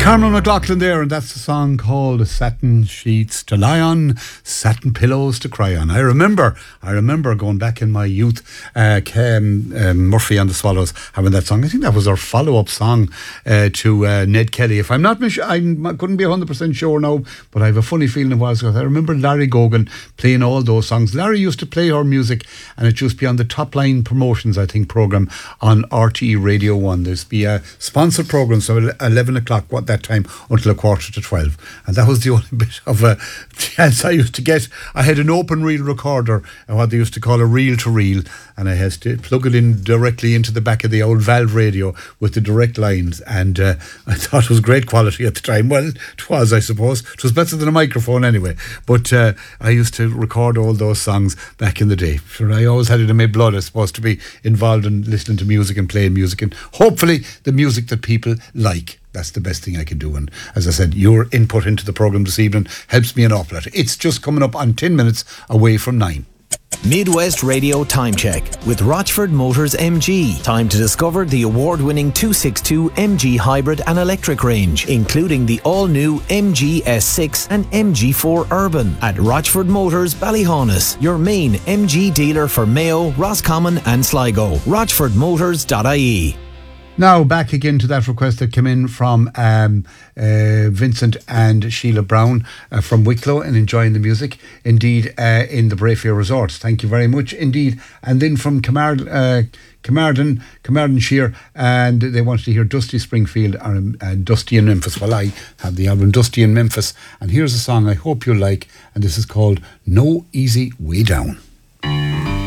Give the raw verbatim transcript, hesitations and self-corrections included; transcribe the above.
Carmen McLaughlin there, and that's the song called Satin Sheets to Lie On, Satin Pillows to Cry On. I remember, I remember going back in my youth, uh, um, um, Murphy and the Swallows having that song. I think that was our follow-up song uh, to uh, Ned Kelly. If I'm not, mis- I couldn't be one hundred percent sure now, but I have a funny feeling it was, because I remember Larry Gogan playing all those songs. Larry used to play our music, and it used to be on the Top Line Promotions, I think, programme on R T E Radio one. There's be a sponsored programme, so eleven o'clock what that time until a quarter to twelve, and that was the only bit of a chance I used to get. I had an open reel recorder, what they used to call a reel to reel, and I had to plug it in directly into the back of the old valve radio with the direct lines, and uh, I thought it was great quality at the time. Well, it was, I suppose. It was better than a microphone anyway, but uh, I used to record all those songs back in the day. Sure, I always had it in my blood, I suppose, to be involved in listening to music and playing music, and hopefully the music that people like. That's the best thing I can do. And as I said, your input into the programme this evening helps me an awful lot. It's just coming up on ten minutes away from nine. Midwest Radio Time Check with Rochford Motors M G. Time to discover the award-winning two sixty-two M G hybrid and electric range, including the all-new M G S six and M G four Urban at Rochford Motors Ballyhaunis, your main M G dealer for Mayo, Roscommon and Sligo. rochford motors dot I E. Now, back again to that request that came in from um, uh, Vincent and Sheila Brown uh, from Wicklow, and enjoying the music, indeed, uh, in the Brayfair Resorts. Thank you very much, indeed. And then from Camard, uh, Camarden, Camardenshire, and they wanted to hear Dusty Springfield and uh, Dusty in Memphis. Well, I have the album Dusty in Memphis, and here's a song I hope you like, and this is called No Easy Way Down.